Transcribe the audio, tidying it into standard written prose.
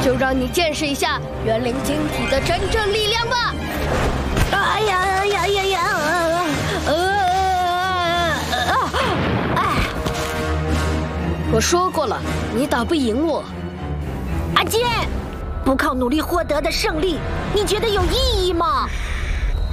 就让你见识一下元灵晶体的真正力量吧！ 哎呀呀呀呀！ 我说过了，你打不赢我。 阿健，不靠努力获得的胜利，你觉得有意义吗？